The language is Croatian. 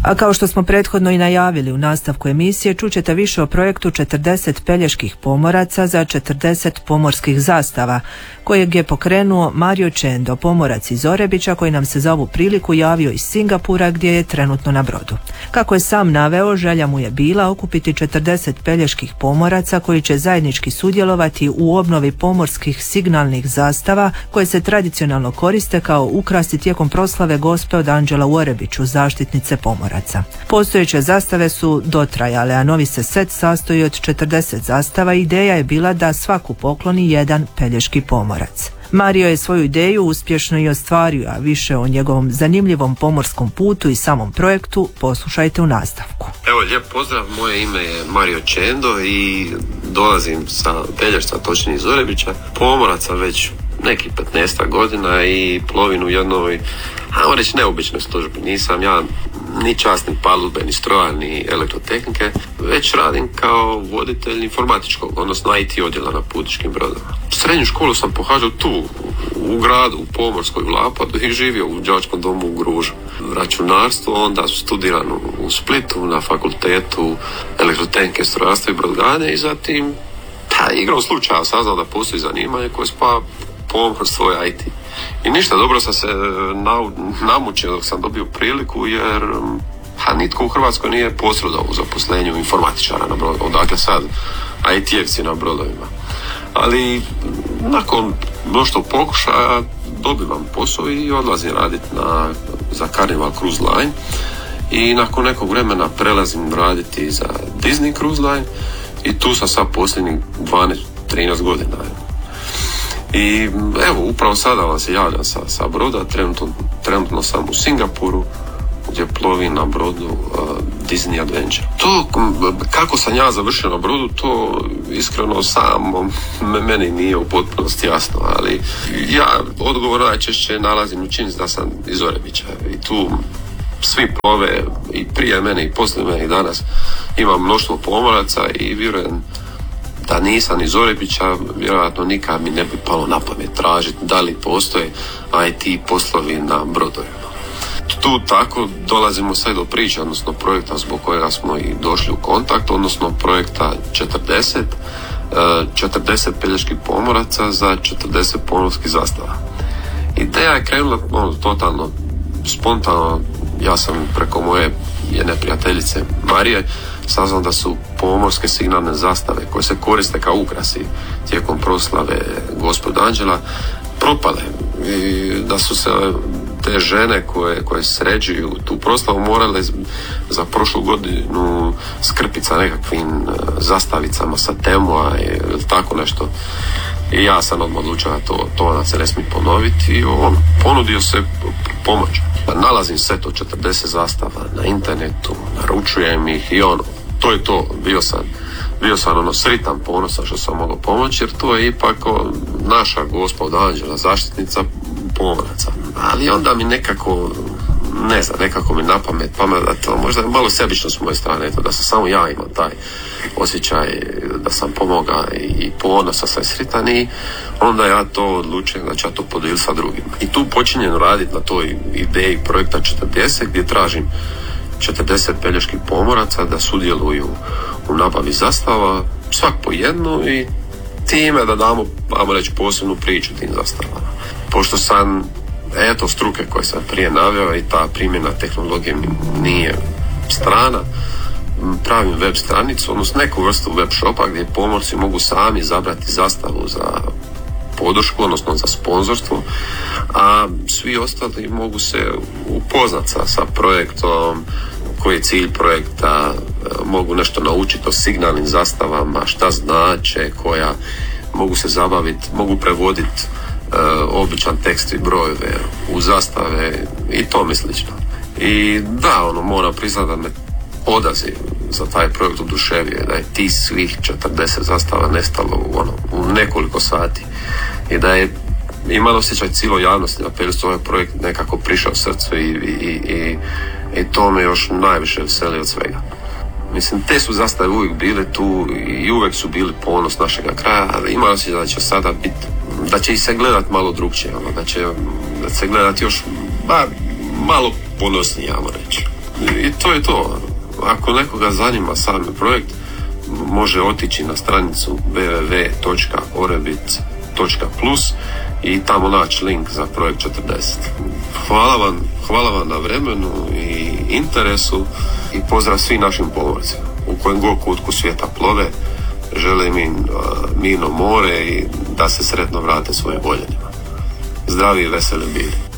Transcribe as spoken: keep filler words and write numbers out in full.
A kao što smo prethodno i najavili u nastavku emisije, čućete više o projektu četrdeset peljeških pomoraca za četrdeset pomorskih zastava, kojeg je pokrenuo Mario Čendo, pomorac iz Orebića, koji nam se za ovu priliku javio iz Singapura, gdje je trenutno na brodu. Kako je sam naveo, želja mu je bila okupiti četrdeset peljeških pomoraca koji će zajednički sudjelovati u obnovi pomorskih signalnih zastava koje se tradicionalno koriste kao ukrasi tijekom proslave Gospe od Anđela u Orebiću, zaštitnice pomoraca. Postojeće zastave su dotrajale, a novi se set sastoji od četrdeset zastava i ideja je bila da svaku pokloni jedan pelješki pomorac. Mario je svoju ideju uspješno i ostvario, a više o njegovom zanimljivom pomorskom putu i samom projektu poslušajte u nastavku. Evo, lijep pozdrav, moje ime je Mario Čendo i dolazim sa Pelješca, točnije iz Orebića. Pomoraca već neki petnaestak godina i plovim u jednoj, ajmo reći, neobičnoj službi. Nisam ja ni časnik palube, ni stroja, ni elektrotehnike, već radim kao voditelj informatičkog, odnosno I T odjela na putničkim brodovima. Srednju školu sam pohađao tu, u gradu, u Pomorskoj, u Lapadu i živio u đačkom domu u Gružu. Računarstvo, onda studiran u Splitu na fakultetu elektrotehnike, strojarstva i brodogradnje i zatim ta igrom slučaja saznao da postoji zanimanje koje spa pomorstvo i I T. I ništa, dobro sam se namučio dok sam dobio priliku, jer ha, nitko u Hrvatskoj nije posredovao u zaposlenju informatičara na brodu, odakle sad I T-evci na brodovima. Ali nakon mnoštvo pokušaja dobivam posao i odlazim raditi na, za Carnival Cruise Line i nakon nekog vremena prelazim raditi za Disney Cruise Line i tu sam sad posljednjih dvanaest trinaest godina. I evo, upravo sada vam se javljam sa, sa broda, trenutno, trenutno sam u Singapuru gdje plovim na brodu uh, Disney Adventure. To kako sam ja završio na brodu, to iskreno samo meni nije u potpunosti jasno, ali ja odgovor najčešće nalazim u činjenici da sam iz Orebića i tu svi plove i prije mene i poslije mene i danas imam mnoštvo pomoraca i vjerujem da nisam iz Orebića, vjerojatno nikad mi ne bi palo na pamet tražiti da li postoje I T poslovi na brodovima. Tu tako dolazimo sad do priče, odnosno projekta zbog kojega smo i došli u kontakt, odnosno projekta četrdeset, četrdeset peljeških pomoraca za četrdeset pomorskih zastava. Ideja je krenula ono, totalno spontano. Ja sam preko moje jedne prijateljice Marije saznao da su pomorske signalne zastave koje se koriste kao ukrasi tijekom proslave Gospe od Anđela propale i da su se te žene koje, koje sređuju tu proslavu morale za prošlu godinu skrpiti sa nekakvim zastavicama sa Temoa ili tako nešto. I ja sam odmah odlučio da to, to nam se ne smije ponoviti i on ponudio se pomoć. Nalazim set od četrdeset zastava na internetu, naručujem ih i ono, to je to, bio sam, bio sam ono sritan, ponosan što sam mogao pomoći, jer to je ipak o, naša Gospa od Anđela, zaštitnica pomoraca. Ali onda mi nekako, ne znam, nekako mi na pamet, pamet da to možda je malo sebično s moje strane, eto, da sam samo ja imam taj osjećaj da sam pomogao i ponosan sam sritan i onda ja to odlučujem da ću ja to podijeliti sa drugima. I tu počinjem raditi na toj ideji projekta četrdeset gdje tražim četrdeset peljeških pomoraca da sudjeluju u nabavi zastava, svak po jednu i time da damo, ajmo reći, posebnu priču tim zastavama. Pošto sam, eto, struke koje sam prije naveo i ta primjena tehnologije mi nije strana, pravim web stranicu, odnosno neku vrstu web shopa gdje pomorci mogu sami izabrati zastavu za podršku, odnosno za sponzorstvo, a svi ostali mogu se upoznati sa, sa projektom, koji je cilj projekta, mogu nešto naučiti o signalnim zastavama, šta znače, koja, mogu se zabaviti, mogu prevoditi e, običan tekst i brojeve u zastave i tome slično. I da, ono, moram priznati da me odaziv za taj projekt oduševio, da je ti svih četrdeset zastava nestalo u, ono, u nekoliko sati i da je imalo osjećaj cijelo javnosti na Pelješcu ovaj projekt nekako prišao srcu i, i, i, i to me još najviše veseli od svega. Mislim, te su zastave uvijek bile tu i uvijek su bili ponos našega kraja, ali imalo se da će sada biti, da će ih se gledat malo drugčije, ono, da će da se gledat još ba, malo ponosnije, ajmo reći. I to je to. Ako nekoga zanima sami projekt, može otići na stranicu w w w točka orebic točka plus i tamo naći link za projekt četrdeset. Hvala vam, hvala vam na vremenu i interesu i pozdrav svim našim pomorcima u kojem god kutku svijeta plove. Želim im uh, mirno more i da se sretno vrate svojim voljenima. Zdravi i veseli bili.